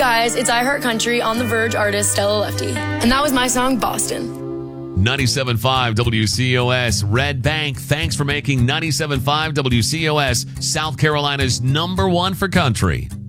guys, it's I Heart Country on the Verge artist Stella Lefty. And that was my song, Boston. 97.5 WCOS, Red Bank. Thanks for making 97.5 WCOS South Carolina's #1 for country.